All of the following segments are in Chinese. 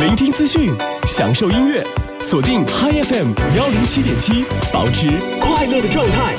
聆听资讯，享受音乐，锁定 Hi FM 107.7，保持快乐的状态。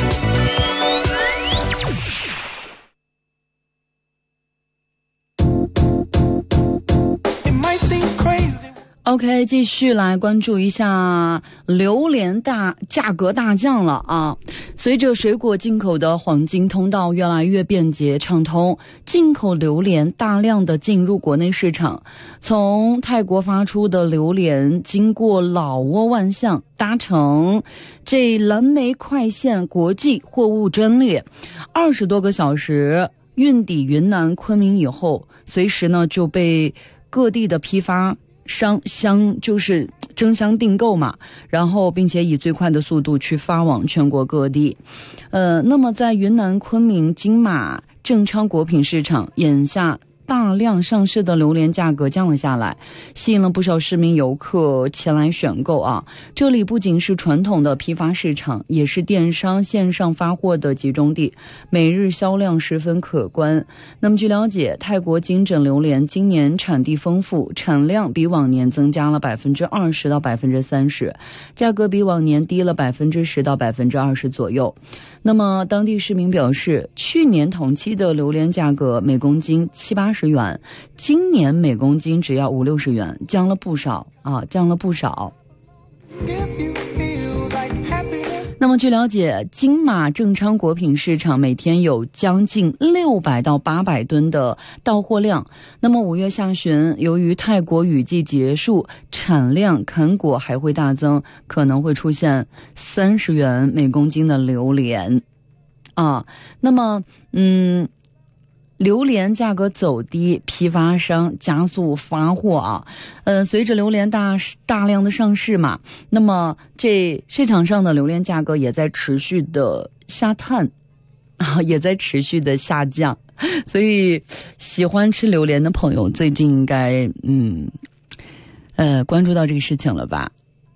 OK， 继续来关注一下榴莲价格大降了啊！随着水果进口的黄金通道越来越便捷畅通，进口榴莲大量的进入国内市场。从泰国发出的榴莲，经过老挝万象，搭乘这蓝莓快线国际货物专列，20多个小时运抵云南昆明以后，随时呢就被各地的批发商就是争相订购嘛，然后并且以最快的速度去发往全国各地。那么在云南昆明金马正昌果品市场，眼下大量上市的榴莲价格降了下来，吸引了不少市民游客前来选购啊。这里不仅是传统的批发市场，也是电商线上发货的集中地，每日销量十分可观。那么据了解，泰国金枕榴莲今年产地丰富，产量比往年增加了20%到30%，价格比往年低了10%到20%左右。那么当地市民表示，去年同期的榴莲价格每公斤70-80元，今年每公斤只要50-60元，降了不少。那么据了解，金马正昌果品市场每天有将近600到800吨的到货量。那么5月下旬，由于泰国雨季结束，产量砍果还会大增，可能会出现30元每公斤的榴莲啊。那么榴莲价格走低，批发商加速发货啊。随着榴莲大量的上市嘛，那么这市场上的榴莲价格也在持续的下探啊，也在持续的下降。所以喜欢吃榴莲的朋友最近应该关注到这个事情了吧。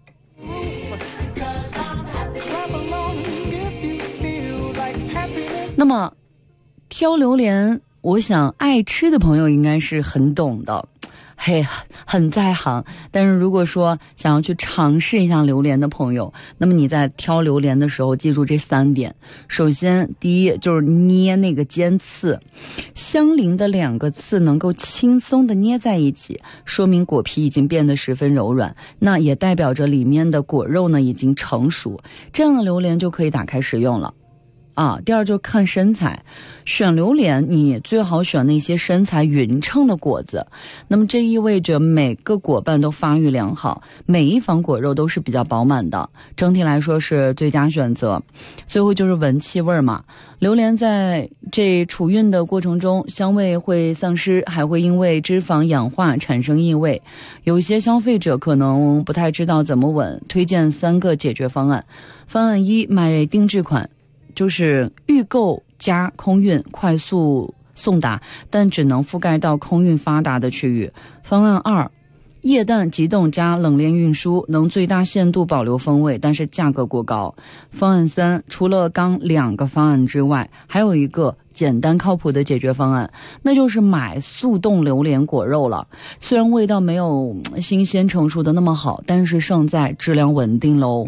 那么挑榴莲，我想爱吃的朋友应该是很懂的，很在行。但是如果说想要去尝试一下榴莲的朋友，那么你在挑榴莲的时候记住这3点。首先，第一就是捏那个尖刺，相邻的2个刺能够轻松的捏在一起，说明果皮已经变得十分柔软，那也代表着里面的果肉呢已经成熟，这样的榴莲就可以打开食用了。第二就看身材，选榴莲你最好选那些身材匀称的果子，那么这意味着每个果瓣都发育良好，每一房果肉都是比较饱满的，整体来说是最佳选择。最后就是闻气味嘛，榴莲在这储运的过程中香味会丧失，还会因为脂肪氧化产生异味，有些消费者可能不太知道怎么闻，推荐3个解决方案。方案1，买定制款，就是预购加空运快速送达，但只能覆盖到空运发达的区域。方案2，液氮急冻加冷链运输，能最大限度保留风味，但是价格过高。方案3，除了刚2个方案之外，还有一个简单靠谱的解决方案，那就是买速冻榴莲果肉了。虽然味道没有新鲜成熟的那么好，但是胜在质量稳定喽。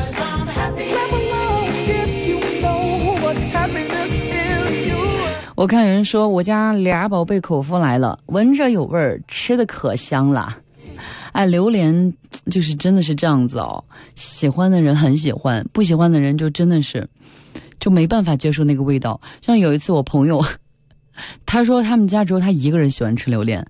我看人说我家俩宝贝口福来了，闻着有味儿，吃的可香了。榴莲就是真的是这样子哦，喜欢的人很喜欢，不喜欢的人就真的是就没办法接受那个味道。像有一次我朋友他说他们家只有他一个人喜欢吃榴莲，